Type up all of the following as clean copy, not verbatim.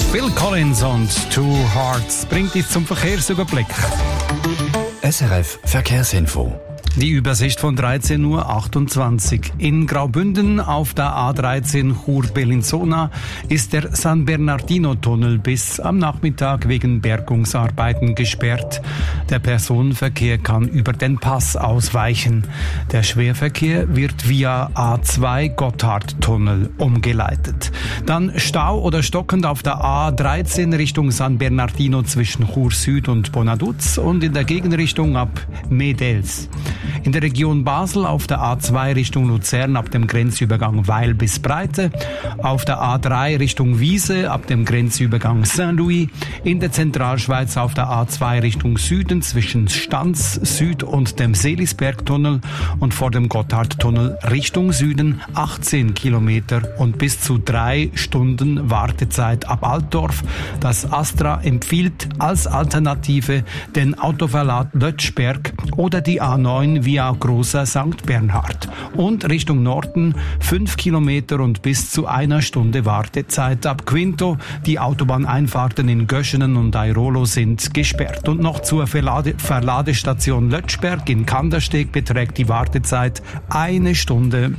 Phil Collins und Two Hearts bringt dich zum Verkehrsüberblick. SRF Verkehrsinfo. Die Übersicht von 13.28 Uhr. In Graubünden auf der A13 Chur-Bellinzona ist der San Bernardino-Tunnel bis am Nachmittag wegen Bergungsarbeiten gesperrt. Der Personenverkehr kann über den Pass ausweichen. Der Schwerverkehr wird via A2 Gotthardtunnel umgeleitet. Dann Stau oder stockend auf der A13 Richtung San Bernardino zwischen Chur Süd und Bonaduz und in der Gegenrichtung ab Medels. In der Region Basel auf der A2 Richtung Luzern ab dem Grenzübergang Weil bis Breite, auf der A3 Richtung Wiese ab dem Grenzübergang Saint-Louis, in der Zentralschweiz auf der A2 Richtung Süden zwischen Stanz Süd und dem Seelisbergtunnel und vor dem Gotthardtunnel Richtung Süden 18 Kilometer und bis zu 3 Stunden Wartezeit ab Altdorf. Das Astra empfiehlt als Alternative den Autoverlad Lötschberg oder die A9 via Großer St. Bernhard. Und Richtung Norden 5 Kilometer und bis zu 1 Stunde Wartezeit ab Quinto. Die Autobahneinfahrten in Göschenen und Airolo sind gesperrt. Und noch zur Verladestation Lötschberg in Kandersteg beträgt die Wartezeit 1 Stunde.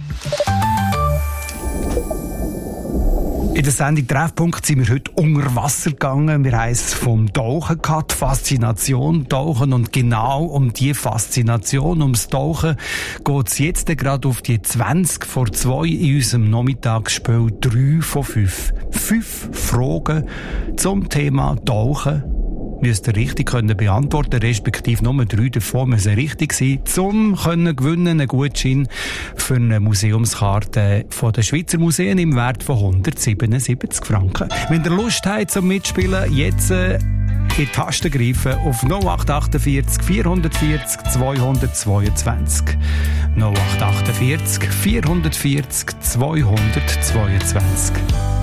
In der Sendung Treffpunkt sind wir heute unter Wasser gegangen. Wir haben es vom Tauchen gehabt, Faszination Tauchen. Und genau um die Faszination, ums Tauchen, geht es jetzt gerade auf die 20 vor 2 in unserem Nachmittagsspiel 3 von 5. 5 Fragen zum Thema Tauchen. Müsst ihr richtig können beantworten, respektive nur 3 davon müssen richtig sein, um können gewinnen einen Gutschein für eine Museumskarte von den Schweizer Museen im Wert von 177 Franken. Wenn ihr Lust habt zum Mitspielen, jetzt in die Taste greifen auf 0848 440 222. 0848 440 222.